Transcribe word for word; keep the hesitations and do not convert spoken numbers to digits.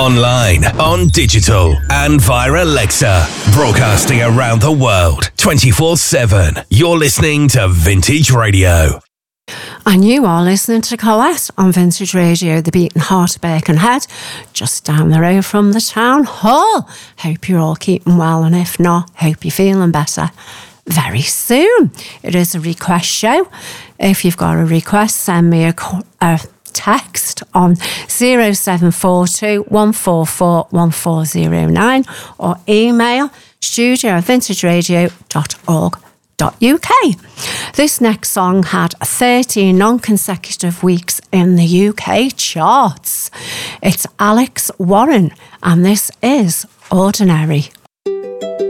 online, on digital, and via Alexa. Broadcasting around the world, twenty-four seven. You're listening to Vintage Radio. And you are listening to Colette on Vintage Radio, the beating heart of Birkenhead, just down the road from the town hall. Hope you're all keeping well, and if not, hope you're feeling better very soon. It is a request show. If you've got a request, send me a, a text on zero seven four two, one four four, one four zero nine or email studio at vintage radio dot org dot U K. This next song had thirteen non-consecutive weeks in the U K charts. It's Alex Warren, and this is Ordinary.